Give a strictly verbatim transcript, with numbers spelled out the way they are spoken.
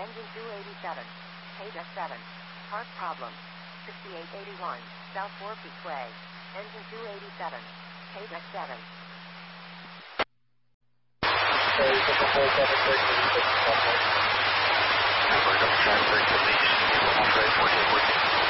Engine two eighty-seven. Page S seven. Part problem. sixty-eight eighty-one. South four Peakway. Engine two eighty-seven. Page S seven. Sorry, triple four seven thirteen. Number of traffic release. one hundred fourteen fourteen.